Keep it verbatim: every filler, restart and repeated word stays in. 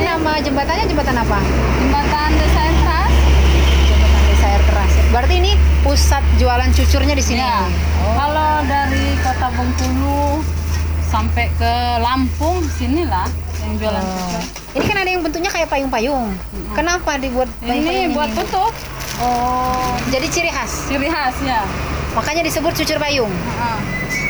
nama jembatannya jembatan apa? Jembatan Desa Air Keras. Jembatan Desa Air Keras. Berarti ini pusat jualan cucurnya di sini. Ya. Oh. Kalau dari Kota Bengkulu sampai ke Lampung sinilah yang jualan Oh. cucur. Ini kan ada yang bentuknya kayak payung-payung. Mm-mm. Kenapa dibuat payung-payung Ini buat tutup, Oh, jadi ciri khas. ciri khas ya. Makanya disebut cucur payung. Heeh.